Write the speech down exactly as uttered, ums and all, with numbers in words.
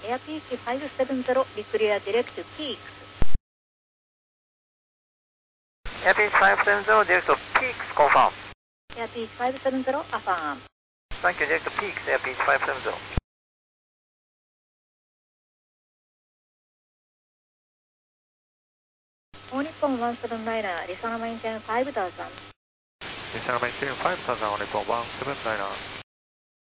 Air Peak five seven zero, be clear direct to Peaks. Air Peak five seven zero, direct to Peaks, confirm. Air Peak five seven zero, affirm. Thank you, direct to Peaks, Air Peak five seven zero. All Nippon one seven niner, Lisa maintain five thousand. Lisa maintain five thousand, All Nippon one seven niner.